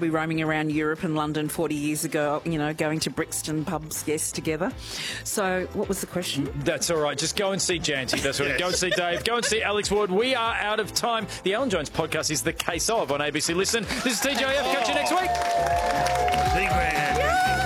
probably roaming around Europe and London 40 years ago, you know, going to Brixton pubs, yes, together. So what was the question? That's all right. Just go and see Janty. That's right. Go and see Dave. Go and see Alex Ward. We are out of time. The Alan Jones podcast is The Case Of on ABC Listen. This is TJF. Catch you next week. Big man.